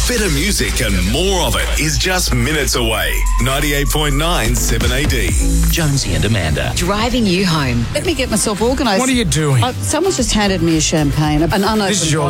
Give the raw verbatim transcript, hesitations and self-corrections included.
Better music and more of it is just minutes away. ninety-eight point nine seven A D. Jonesy and Amanda. Driving you home. Let me get myself organised. What are you doing? Uh, someone's just handed me a champagne, an unopened This is your bottle.